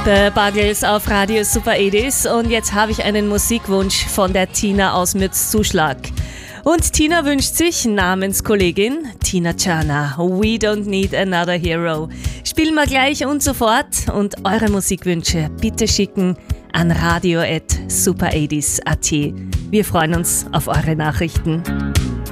The Buggles auf Radio Super 80s und jetzt habe ich einen Musikwunsch von der Tina aus Mützzuschlag. Und Tina wünscht sich Namenskollegin Tina Turner, We Don't Need Another Hero. Spielen wir gleich und sofort und eure Musikwünsche bitte schicken an radio@super80s.at. Wir freuen uns auf eure Nachrichten.